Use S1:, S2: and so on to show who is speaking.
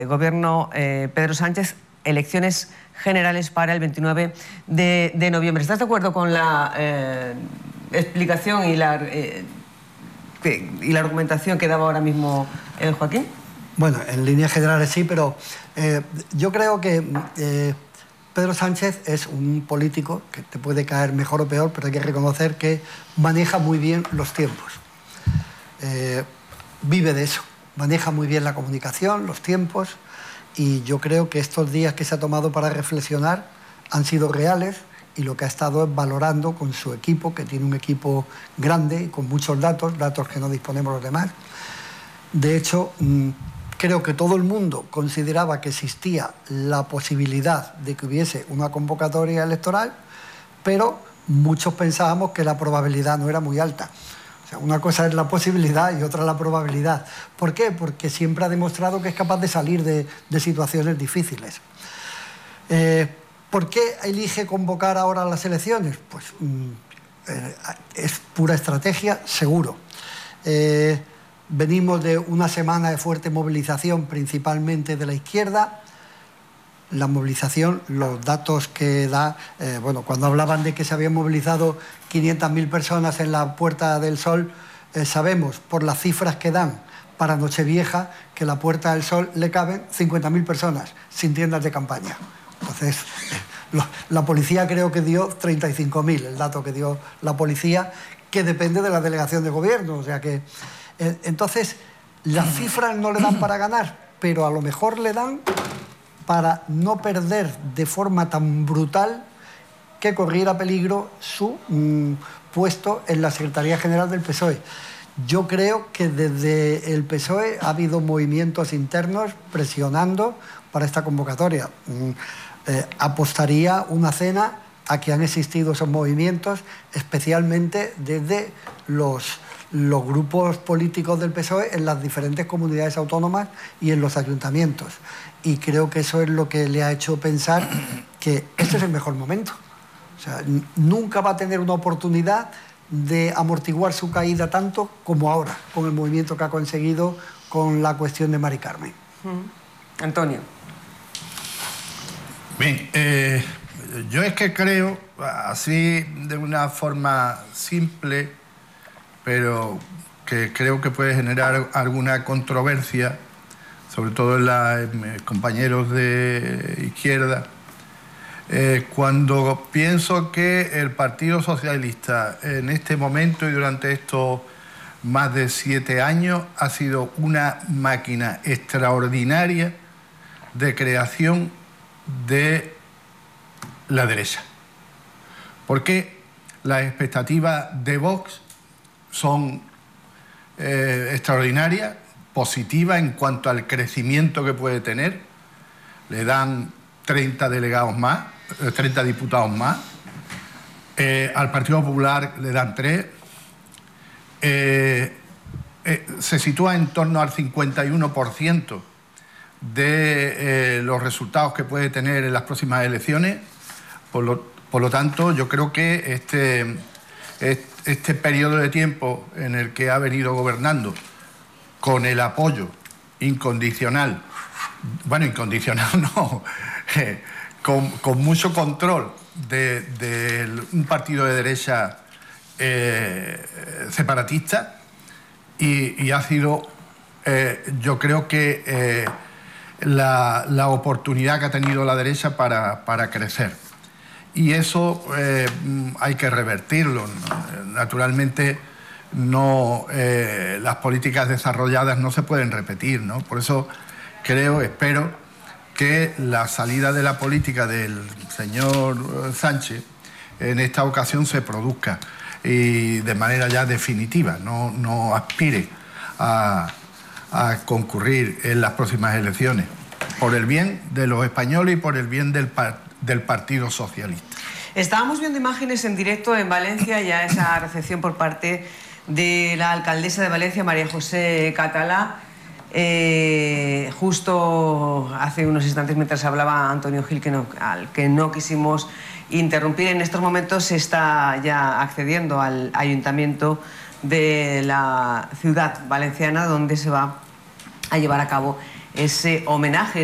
S1: Gobierno Pedro Sánchez, elecciones generales para el 29 de noviembre. ¿Estás de acuerdo con la explicación y la argumentación que daba ahora mismo Joaquín?
S2: Bueno, en líneas generales sí, pero yo creo que Pedro Sánchez es un político que te puede caer mejor o peor, pero hay que reconocer que maneja muy bien los tiempos. Vive de eso, maneja muy bien la comunicación, los tiempos, y yo creo que estos días que se ha tomado para reflexionar han sido reales, y lo que ha estado es valorando con su equipo, que tiene un equipo grande y con muchos datos que no disponemos los demás. De hecho, creo que todo el mundo consideraba que existía la posibilidad de que hubiese una convocatoria electoral, pero muchos pensábamos que la probabilidad no era muy alta. O sea, una cosa es la posibilidad y otra la probabilidad. ¿Por qué? Porque siempre ha demostrado que es capaz de salir de situaciones difíciles. ¿Por qué elige convocar ahora las elecciones? Pues es pura estrategia, seguro. Venimos de una semana de fuerte movilización, principalmente de la izquierda. La movilización, los datos que da, bueno, cuando hablaban de que se habían movilizado 500.000 personas en la Puerta del Sol, sabemos por las cifras que dan para Nochevieja que la Puerta del Sol le caben 50.000 personas sin tiendas de campaña. Entonces, la policía creo que dio 35.000, el dato que dio la policía, que depende de la delegación de gobierno. O sea que, entonces, las cifras no le dan para ganar, pero a lo mejor le dan para no perder de forma tan brutal que corriera peligro su puesto en la Secretaría General del PSOE. Yo creo que desde el PSOE ha habido movimientos internos presionando para esta convocatoria. Apostaría una cena a que han existido esos movimientos, especialmente desde los grupos políticos del PSOE en las diferentes comunidades autónomas y en los ayuntamientos. Y creo que eso es lo que le ha hecho pensar que este es el mejor momento. O sea, nunca va a tener una oportunidad de amortiguar su caída tanto como ahora, con el movimiento que ha conseguido con la cuestión de Mari Carmen.
S1: Antonio.
S3: Bien, yo es que creo, así de una forma simple, pero que creo que puede generar alguna controversia, sobre todo en los compañeros de izquierda, cuando pienso que el Partido Socialista en este momento y durante estos más de 7 años ha sido una máquina extraordinaria de creación de la derecha. Porque las expectativas de Vox son extraordinarias, positivas en cuanto al crecimiento que puede tener. Le dan 30 delegados más, 30 diputados más. Al Partido Popular le dan 3. Se sitúa en torno al 51% de los resultados que puede tener en las próximas elecciones. Por lo tanto, yo creo que este periodo de tiempo en el que ha venido gobernando con el apoyo incondicional, bueno, incondicional no, con mucho control de un partido de derecha separatista, y ha sido, yo creo que la oportunidad que ha tenido la derecha para crecer. Y eso hay que revertirlo. Naturalmente, las políticas desarrolladas no se pueden repetir, ¿no? Por eso espero que la salida de la política del señor Sánchez en esta ocasión se produzca y de manera ya definitiva, no aspire a concurrir en las próximas elecciones, por el bien de los españoles y por el bien del Partido Socialista.
S1: Estábamos viendo imágenes en directo en Valencia, ya esa recepción por parte de la alcaldesa de Valencia, María José Catalá. Justo hace unos instantes, mientras hablaba Antonio Gil, al que no quisimos interrumpir, en estos momentos se está ya accediendo al ayuntamiento de la ciudad valenciana, donde se va a llevar a cabo ese homenaje,